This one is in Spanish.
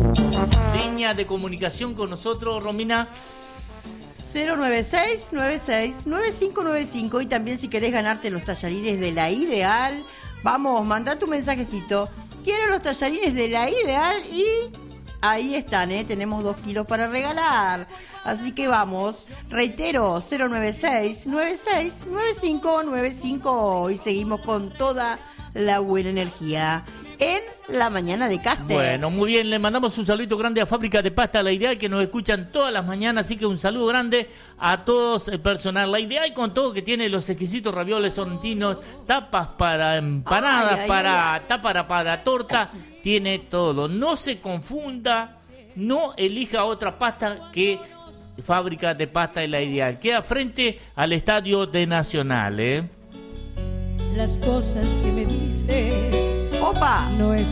Línea de comunicación con nosotros, Romina. 096-96-9595. Y también si querés ganarte los tallarines de La Ideal, vamos, manda tu mensajecito. Quiero los tallarines de La Ideal y ahí están, tenemos 2 kilos para regalar. Así que vamos, reitero, 096-96-9595. Y seguimos con toda la buena energía en la mañana de Caster. Bueno, muy bien, le mandamos un saludito grande a Fábrica de Pasta La Ideal, que nos escuchan todas las mañanas, así que un saludo grande a todos el personal La Ideal, con todo, que tiene los exquisitos ravioles sorrentinos, tapas para empanadas, tapas para torta, tiene todo. No se confunda, no elija otra pasta que Fábrica de Pasta La Ideal. Queda frente al Estadio de Nacional, Las cosas que me dices, ¡opa! No es